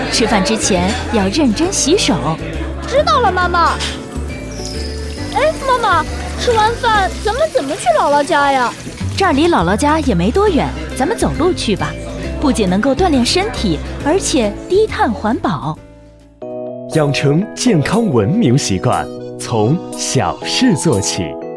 吃饭之前要认真洗手。 知道了，妈妈。哎，妈妈，吃完饭咱们怎么去姥姥家呀？ 这儿离姥姥家也没多远，咱们走路去吧。不仅能够锻炼身体，而且低碳环保。 养成健康文明习惯，从小事做起。